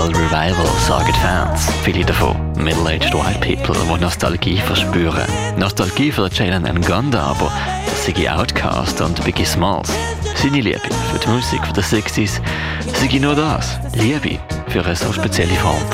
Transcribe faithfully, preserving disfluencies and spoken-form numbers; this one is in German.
Revival, sagen Fans. Viele davon middle-aged white people, die Nostalgie verspüren. Nostalgie für Jalen Ngonda, aber das sei Outkast und Biggie Smalls. Seine Liebe für die Musik der sechziger sei nur das, Liebe für eine so spezielle Form